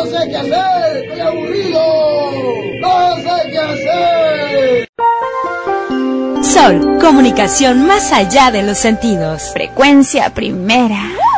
No sé qué hacer, estoy aburrido. No sé qué hacer. Sol, comunicación más allá de los sentidos. Frecuencia primera.